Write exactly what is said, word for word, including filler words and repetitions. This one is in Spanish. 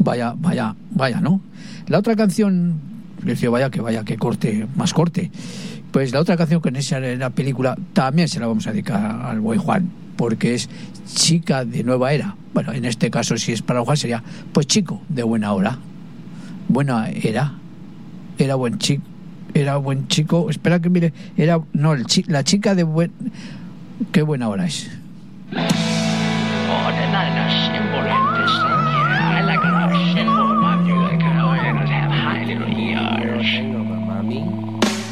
vaya, vaya, vaya, ¿no? La otra canción, le decía, vaya que vaya, que corte, más corte. Pues la otra canción que en esa en la película también se la vamos a dedicar al buen Juan, porque es Chica de Nueva Era. Bueno, en este caso, si es para Juan, sería pues Chico de Buena Hora. Buena era, era buen chico, era buen chico. Espera que mire, era no el chi, la chica de buen, qué buena hora es. 我的奶奶醒过来。